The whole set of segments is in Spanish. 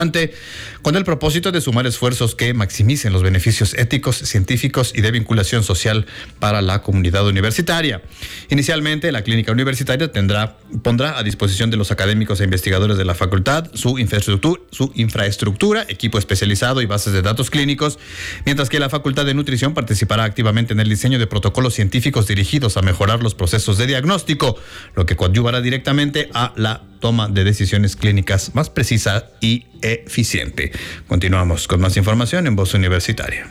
con el propósito de sumar esfuerzos que maximicen los beneficios éticos, científicos y de vinculación social para la comunidad universitaria. Inicialmente, la clínica universitaria pondrá a disposición de los académicos e investigadores de la facultad su infraestructura, equipo especializado y bases de datos clínicos, mientras que la Facultad de Nutrición participará activamente en el diseño de protocolos científicos dirigidos a mejorar los procesos de diagnóstico, lo que coadyuvará directamente a la toma de decisiones clínicas más precisa y eficiente. Continuamos con más información en Voz Universitaria.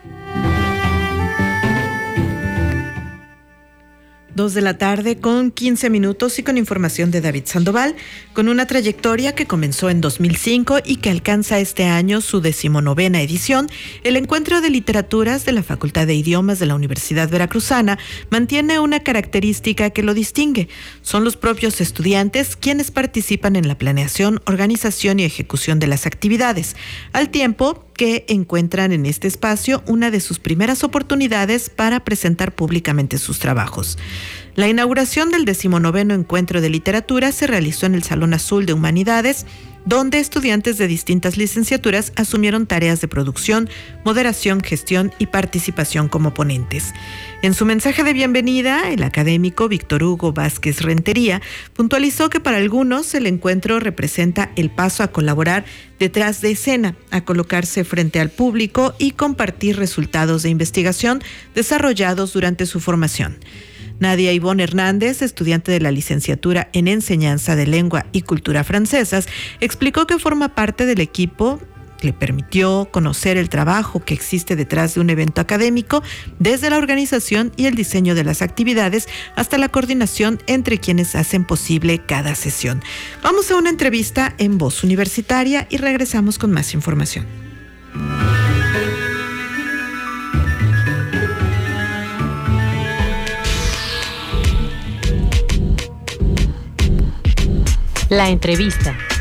2:15 p.m. y con información de David Sandoval. Con una trayectoria que comenzó en 2005 y que alcanza este año su 19ª edición, el Encuentro de Literaturas de la Facultad de Idiomas de la Universidad Veracruzana mantiene una característica que lo distingue. Son los propios estudiantes quienes participan en la planeación, organización y ejecución de las actividades, al tiempo que encuentran en este espacio una de sus primeras oportunidades para presentar públicamente sus trabajos. La inauguración del 19º Encuentro de Literatura se realizó en el Salón Azul de Humanidades, donde estudiantes de distintas licenciaturas asumieron tareas de producción, moderación, gestión y participación como ponentes. En su mensaje de bienvenida, el académico Víctor Hugo Vázquez Rentería puntualizó que para algunos el encuentro representa el paso a colaborar detrás de escena, a colocarse frente al público y compartir resultados de investigación desarrollados durante su formación. Nadia Ivonne Hernández, estudiante de la licenciatura en Enseñanza de Lengua y Cultura Francesas, explicó que forma parte del equipo que le permitió conocer el trabajo que existe detrás de un evento académico, desde la organización y el diseño de las actividades hasta la coordinación entre quienes hacen posible cada sesión. Vamos a una entrevista en Voz Universitaria y regresamos con más información. La entrevista.